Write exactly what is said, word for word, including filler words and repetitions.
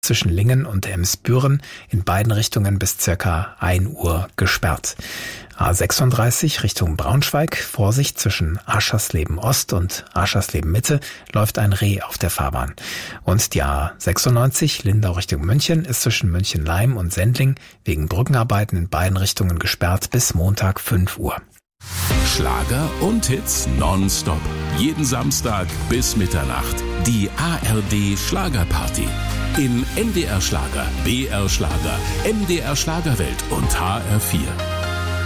zwischen Lingen und Emsbüren in beiden Richtungen bis circa ein Uhr gesperrt. A sechsunddreißig Richtung Braunschweig, Vorsicht, zwischen Aschersleben Ost und Aschersleben Mitte läuft ein Reh auf der Fahrbahn. Und die A sechsundneunzig Lindau Richtung München ist zwischen München-Laim und Sendling wegen Brückenarbeiten in beiden Richtungen gesperrt bis Montag fünf Uhr. Schlager und Hits nonstop. Jeden Samstag bis Mitternacht. Die A R D Schlagerparty. In N D R Schlager, B R Schlager, M D R Schlagerwelt und H R vier.